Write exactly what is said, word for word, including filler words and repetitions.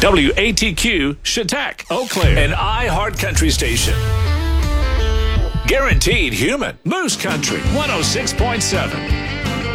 W A T Q, Chautauqua, Eau Claire, an iHeart Country station. Guaranteed human. Moose Country, one oh six point seven.